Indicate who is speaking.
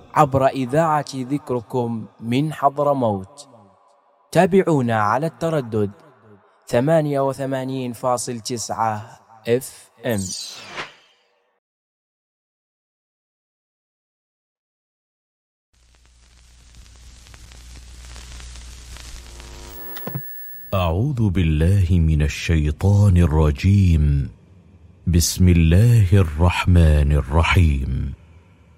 Speaker 1: عبر إذاعة ذكركم من حضرموت. تابعونا على التردد 88.9 FM.
Speaker 2: أعوذ بالله من الشيطان الرجيم. بسم الله الرحمن الرحيم.